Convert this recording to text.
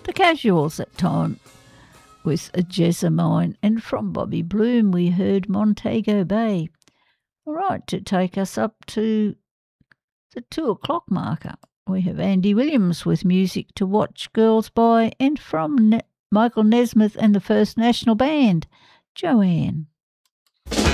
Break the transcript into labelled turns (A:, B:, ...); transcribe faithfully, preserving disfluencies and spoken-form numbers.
A: The Casuals that time with a Jessamine, and from Bobby Bloom we heard Montego Bay. All right, to take us up to the two o'clock marker, we have Andy Williams with Music to Watch Girls By, and from ne- Michael Nesmith and the First National Band, Joanne.